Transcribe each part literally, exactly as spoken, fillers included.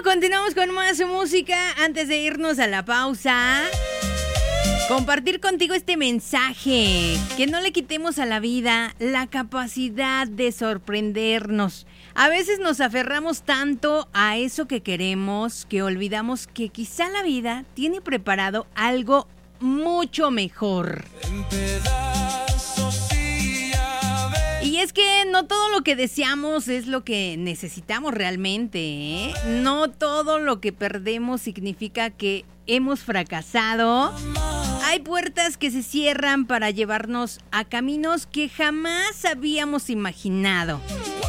continuamos con más música. Antes de irnos a la pausa, compartir contigo este mensaje, que no le quitemos a la vida la capacidad de sorprendernos. A veces nos aferramos tanto a eso que queremos que olvidamos que quizá la vida tiene preparado algo mucho mejor. Y es que no todo lo que deseamos es lo que necesitamos realmente, ¿eh? No todo lo que perdemos significa que hemos fracasado. Hay puertas que se cierran para llevarnos a caminos que jamás habíamos imaginado.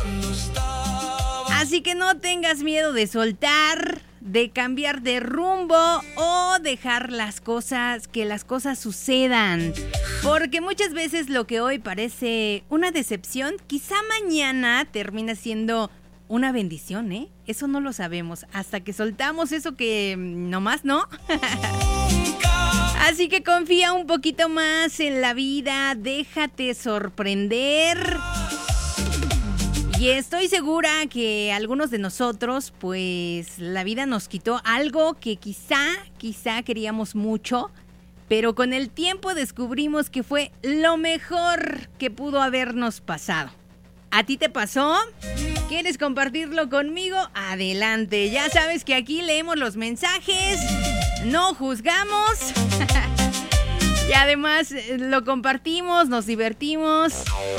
Así que no tengas miedo de soltar, de cambiar de rumbo o dejar las cosas, que las cosas sucedan. Porque muchas veces lo que hoy parece una decepción, quizá mañana termina siendo una bendición, ¿eh? Eso no lo sabemos hasta que soltamos eso que nomás no. Así que confía un poquito más en la vida, déjate sorprender. Y estoy segura que algunos de nosotros, pues la vida nos quitó algo que quizá, quizá queríamos mucho, pero con el tiempo descubrimos que fue lo mejor que pudo habernos pasado. ¿A ti te pasó? ¿Quieres compartirlo conmigo? Adelante, ya sabes que aquí leemos los mensajes, no juzgamos y además lo compartimos, nos divertimos.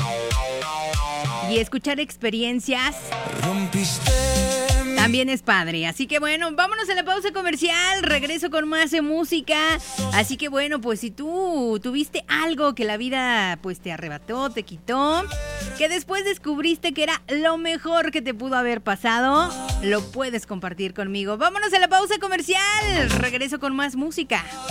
Y escuchar experiencias también es padre. Así que bueno, vámonos a la pausa comercial. Regreso con más de música. Así que bueno, pues si tú tuviste algo que la vida pues te arrebató, te quitó, que después descubriste que era lo mejor que te pudo haber pasado, lo puedes compartir conmigo. Vámonos a la pausa comercial. Regreso con más música.